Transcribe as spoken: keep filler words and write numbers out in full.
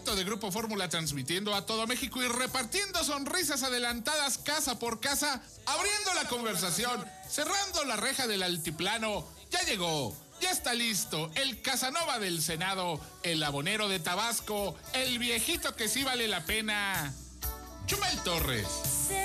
talento de Grupo Fórmula transmitiendo a todo México y repartiendo sonrisas adelantadas casa por casa, abriendo la conversación, cerrando la reja del altiplano. Ya llegó, ya está listo, el Casanova del Senado, el abonero de Tabasco, el viejito que sí vale la pena, Chumel Torres.